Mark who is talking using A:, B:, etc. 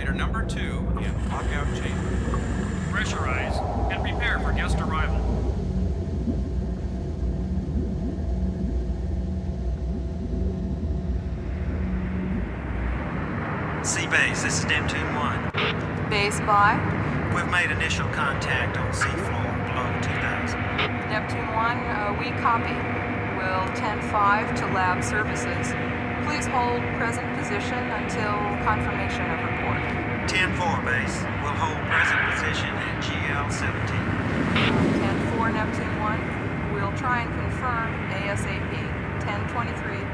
A: elevator number 2 in lockout chamber.
B: Pressurize and prepare for guest arrival.
C: Seabase, this is Neptune 1.
D: Base by
C: We've made initial contact on seafloor below 2000.
D: Neptune 1, we copy. Will 10-5 to lab services. Please hold present position until confirmation of report.
C: 10-4 base. We'll hold present position at GL-17.
D: 10-4 Neptune 1, we'll try and confirm ASAP. 10-23.